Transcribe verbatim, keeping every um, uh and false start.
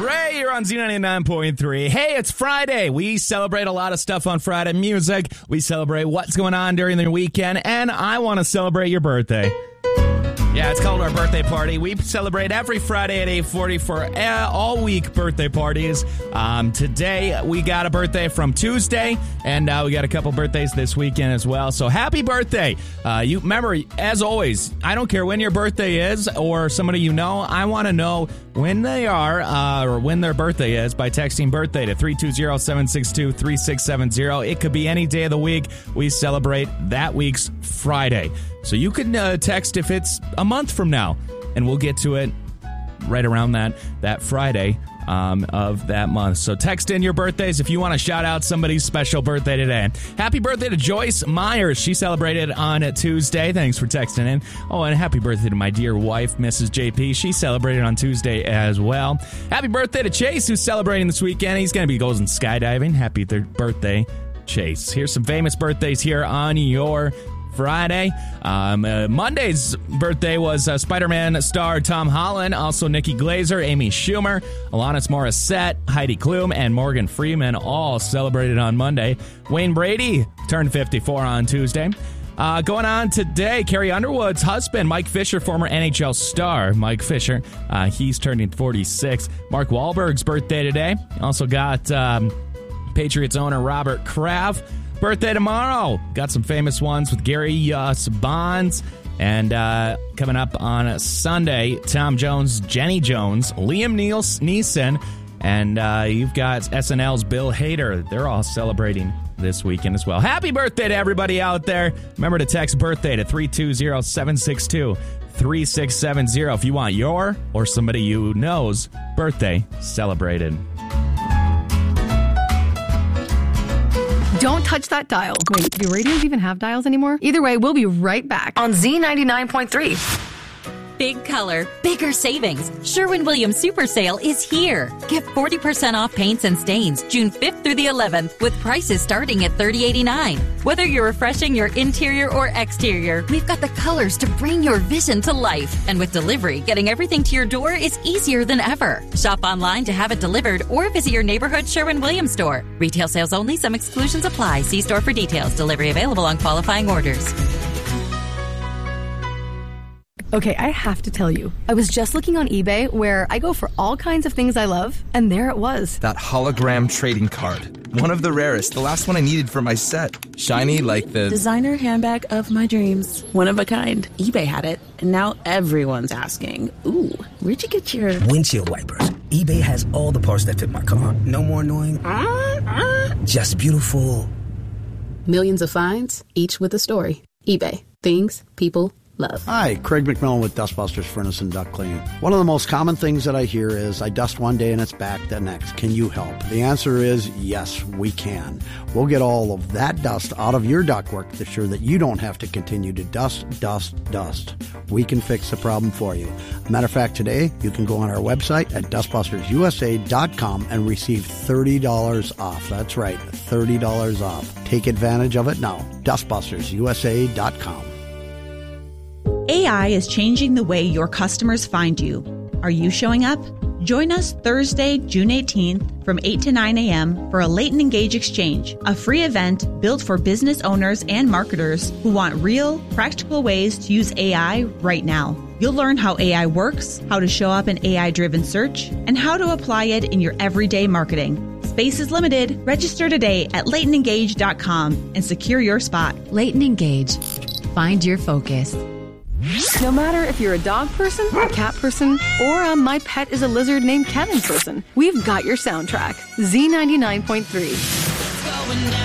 Ray, you're on Z ninety-nine point three. Hey, it's Friday. We celebrate a lot of stuff on Friday. Music. We celebrate what's going on during the weekend. And I want to celebrate your birthday. Yeah, it's called our birthday party. We celebrate every Friday at eight forty for uh, all week birthday parties. Um, today, we got a birthday from Tuesday, and uh, we got a couple birthdays this weekend as well. So happy birthday. Uh, you remember, as always, I don't care when your birthday is or somebody you know. I want to know when they are uh, or when their birthday is by texting birthday to three two zero, seven six two, three six seven zero. It could be any day of the week. We celebrate that week's Friday. So you can uh, text if it's a month from now, and we'll get to it right around that that Friday um, of that month. So text in your birthdays if you want to shout out somebody's special birthday today. Happy birthday to Joyce Myers. She celebrated on a Tuesday. Thanks for texting in. Oh, and happy birthday to my dear wife, Missus J P. She celebrated on Tuesday as well. Happy birthday to Chase, who's celebrating this weekend. He's going to be going skydiving. Happy th- birthday, Chase. Here's some famous birthdays here on your Friday. Um, uh, Monday's birthday was uh, Spider-Man star Tom Holland, also Nikki Glaser, Amy Schumer, Alanis Morissette, Heidi Klum, and Morgan Freeman all celebrated on Monday. Wayne Brady turned fifty-four on Tuesday. Uh, going on today, Carrie Underwood's husband, Mike Fisher, former N H L star Mike Fisher, uh, he's turning forty-six. Mark Wahlberg's birthday today. Also got um, Patriots owner Robert Kraft. Birthday tomorrow. Got some famous ones with Gary uh, Bonds. And uh, coming up on Sunday, Tom Jones, Jenny Jones, Liam Neeson, and uh, you've got S N L's Bill Hader. They're all celebrating this weekend as well. Happy birthday to everybody out there. Remember to text birthday to three two zero, seven six two, three six seven zero if you want your or somebody you know's birthday celebrated. Don't touch that dial. Wait, do radios even have dials anymore? Either way, we'll be right back on Z ninety-nine point three. Big color, bigger savings. Sherwin-Williams Super Sale is here. Get forty percent off paints and stains June fifth through the eleventh with prices starting at thirty eighty-nine. Whether you're refreshing your interior or exterior, we've got the colors to bring your vision to life. And with delivery, getting everything to your door is easier than ever. Shop online to have it delivered or visit your neighborhood Sherwin-Williams store. Retail sales only. Some exclusions apply. See store for details. Delivery available on qualifying orders. Okay, I have to tell you, I was just looking on eBay where I go for all kinds of things I love, and there it was. That hologram trading card. One of the rarest. The last one I needed for my set. Shiny like the... designer handbag of my dreams. One of a kind. eBay had it, and now everyone's asking, ooh, where'd you get your... windshield wipers. eBay has all the parts that fit my car. No more annoying. Uh, uh. Just beautiful. Millions of finds, each with a story. eBay. Things people love. Hi, Craig McMillan with Dustbusters Furnace and Duct Cleaning. One of the most common things that I hear is, I dust one day and it's back the next. Can you help? The answer is yes, we can. We'll get all of that dust out of your ductwork to ensure that you don't have to continue to dust, dust, dust. We can fix the problem for you. Matter of fact, today you can go on our website at dustbusters u s a dot com and receive thirty dollars off. That's right, thirty dollars off. Take advantage of it now. dustbusters u s a dot com. A I is changing the way your customers find you. Are you showing up? Join us Thursday, June eighteenth from eight to nine a.m. for a Latent Engage Exchange, a free event built for business owners and marketers who want real, practical ways to use A I right now. You'll learn how A I works, how to show up in A I-driven search, and how to apply it in your everyday marketing. Space is limited. Register today at latent engage dot com and secure your spot. Latent Engage. Find your focus. No matter if you're a dog person, a cat person, or a my pet is a lizard named Kevin person, we've got your soundtrack. Z ninety-nine point three.